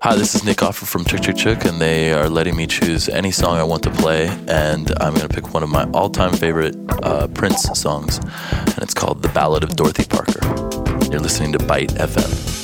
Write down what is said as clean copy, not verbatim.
Hi, this is Nick Offer from Chuk Chuk Chuk, and they are letting me choose any song I want to play, and I'm going to pick one of my all-time favorite Prince songs, and it's called The Ballad of Dorothy Parker. You're listening to Byte FM.